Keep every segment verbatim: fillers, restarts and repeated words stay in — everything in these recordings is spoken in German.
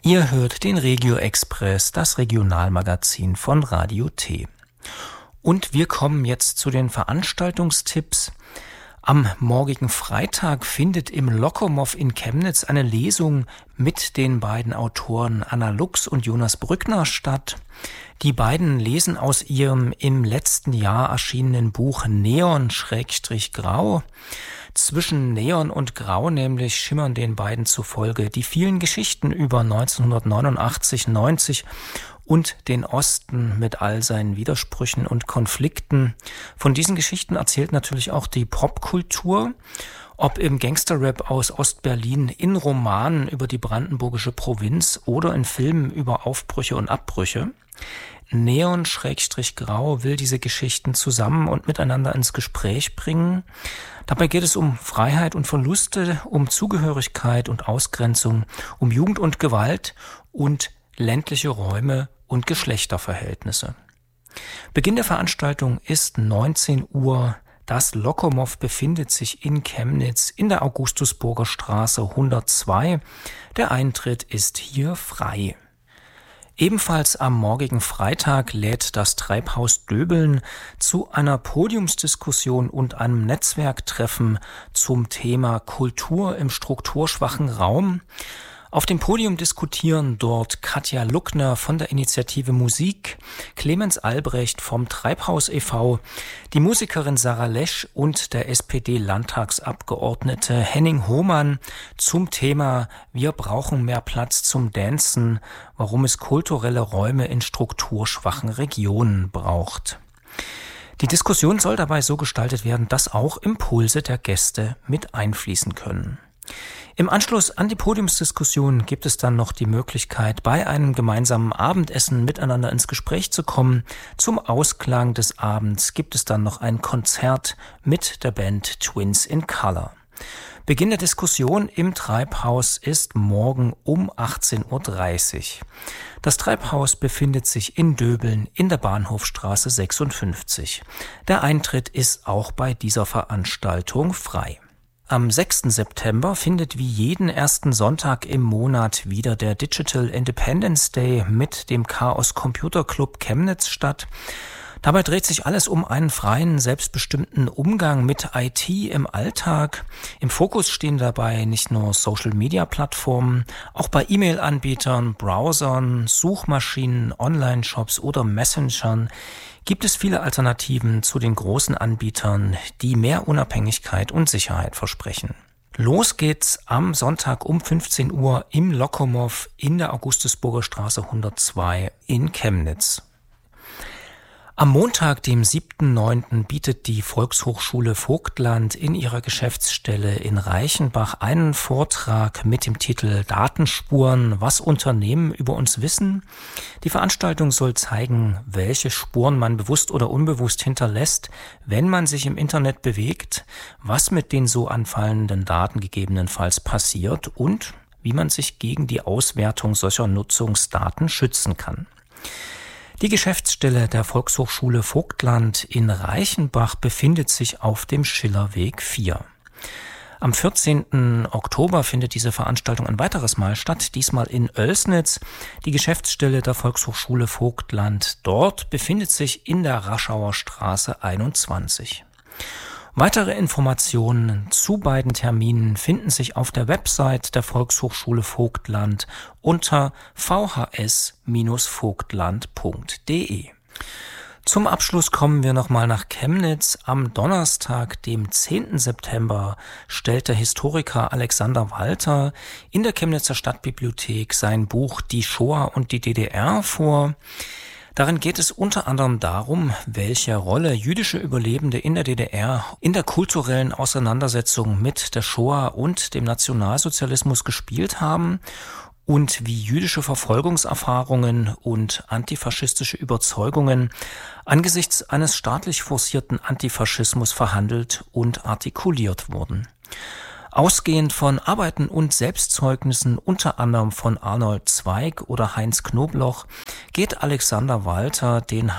Ihr hört den Regio Express, das Regionalmagazin von Radio T. Und wir kommen jetzt zu den Veranstaltungstipps. Am morgigen Freitag findet im Lokomow in Chemnitz eine Lesung mit den beiden Autoren Anna Lux und Jonas Brückner statt. Die beiden lesen aus ihrem im letzten Jahr erschienenen Buch Neon-Grau. Zwischen Neon und Grau nämlich schimmern den beiden zufolge die vielen Geschichten über neunzehnhundertneunundachtzig neunzig und den Osten mit all seinen Widersprüchen und Konflikten. Von diesen Geschichten erzählt natürlich auch die Popkultur, ob im Gangsterrap aus Ostberlin, in Romanen über die brandenburgische Provinz oder in Filmen über Aufbrüche und Abbrüche. Neon-Grau will diese Geschichten zusammen und miteinander ins Gespräch bringen. Dabei geht es um Freiheit und Verluste, um Zugehörigkeit und Ausgrenzung, um Jugend und Gewalt und ländliche Räume und Geschlechterverhältnisse. Beginn der Veranstaltung ist neunzehn Uhr. Das Lokomow befindet sich in Chemnitz in der Augustusburger Straße hundertzwei. Der Eintritt ist hier frei. Ebenfalls am morgigen Freitag lädt das Treibhaus Döbeln zu einer Podiumsdiskussion und einem Netzwerktreffen zum Thema Kultur im strukturschwachen Raum. Auf dem Podium diskutieren dort Katja Luckner von der Initiative Musik, Clemens Albrecht vom Treibhaus e V, die Musikerin Sarah Lesch und der S P D-Landtagsabgeordnete Henning Hohmann zum Thema Wir brauchen mehr Platz zum Dancen, warum es kulturelle Räume in strukturschwachen Regionen braucht. Die Diskussion soll dabei so gestaltet werden, dass auch Impulse der Gäste mit einfließen können. Im Anschluss an die Podiumsdiskussion gibt es dann noch die Möglichkeit, bei einem gemeinsamen Abendessen miteinander ins Gespräch zu kommen. Zum Ausklang des Abends gibt es dann noch ein Konzert mit der Band Twins in Color. Beginn der Diskussion im Treibhaus ist morgen um achtzehn Uhr dreißig. Das Treibhaus befindet sich in Döbeln in der Bahnhofstraße sechsundfünfzig. Der Eintritt ist auch bei dieser Veranstaltung frei. Am sechsten September findet wie jeden ersten Sonntag im Monat wieder der Digital Independence Day mit dem Chaos Computer Club Chemnitz statt. Dabei dreht sich alles um einen freien, selbstbestimmten Umgang mit I T im Alltag. Im Fokus stehen dabei nicht nur Social-Media-Plattformen, auch bei E-Mail-Anbietern, Browsern, Suchmaschinen, Online-Shops oder Messengern gibt es viele Alternativen zu den großen Anbietern, die mehr Unabhängigkeit und Sicherheit versprechen. Los geht's am Sonntag um fünfzehn Uhr im Lokomow in der Augustusburger Straße hundertzwei in Chemnitz. Am Montag, dem siebten neunten bietet die Volkshochschule Vogtland in ihrer Geschäftsstelle in Reichenbach einen Vortrag mit dem Titel Datenspuren, was Unternehmen über uns wissen. Die Veranstaltung soll zeigen, welche Spuren man bewusst oder unbewusst hinterlässt, wenn man sich im Internet bewegt, was mit den so anfallenden Daten gegebenenfalls passiert und wie man sich gegen die Auswertung solcher Nutzungsdaten schützen kann. Die Geschäftsstelle der Volkshochschule Vogtland in Reichenbach befindet sich auf dem Schillerweg vier. Am vierzehnten Oktober findet diese Veranstaltung ein weiteres Mal statt, diesmal in Oelsnitz. Die Geschäftsstelle der Volkshochschule Vogtland dort befindet sich in der Raschauer Straße einundzwanzig. Weitere Informationen zu beiden Terminen finden sich auf der Website der Volkshochschule Vogtland unter v h s Bindestrich vogtland punkt d e. Zum Abschluss kommen wir nochmal nach Chemnitz. Am Donnerstag, dem zehnten September, stellt der Historiker Alexander Walter in der Chemnitzer Stadtbibliothek sein Buch Die Shoah und die D D R vor. Darin geht es unter anderem darum, welche Rolle jüdische Überlebende in der D D R in der kulturellen Auseinandersetzung mit der Shoah und dem Nationalsozialismus gespielt haben und wie jüdische Verfolgungserfahrungen und antifaschistische Überzeugungen angesichts eines staatlich forcierten Antifaschismus verhandelt und artikuliert wurden. Ausgehend von Arbeiten und Selbstzeugnissen unter anderem von Arnold Zweig oder Heinz Knobloch geht Alexander Walter den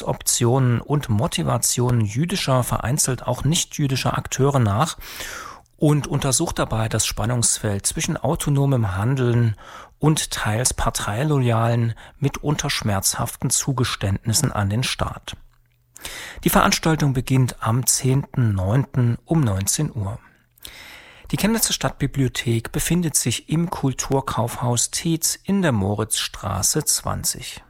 Handlungsoptionen und Motivationen jüdischer, vereinzelt auch nicht-jüdischer Akteure nach und untersucht dabei das Spannungsfeld zwischen autonomem Handeln und teils parteiloyalen, mitunter schmerzhaften Zugeständnissen an den Staat. Die Veranstaltung beginnt am zehnten neunten um neunzehn Uhr. Die Chemnitzer Stadtbibliothek befindet sich im Kulturkaufhaus Tietz in der Moritzstraße zwanzig.